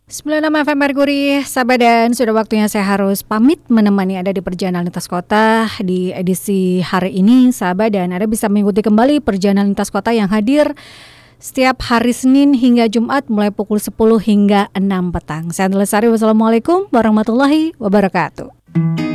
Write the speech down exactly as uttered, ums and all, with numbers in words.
sembilan puluh enam F M Mercury, sahabat, dan sudah waktunya saya harus pamit menemani Anda di perjalanan lintas kota di edisi hari ini, sahabat, dan Anda bisa mengikuti kembali perjalanan lintas kota yang hadir setiap hari Senin hingga Jumat mulai pukul sepuluh hingga enam petang. Saya Andi Lesari, wassalamualaikum warahmatullahi wabarakatuh.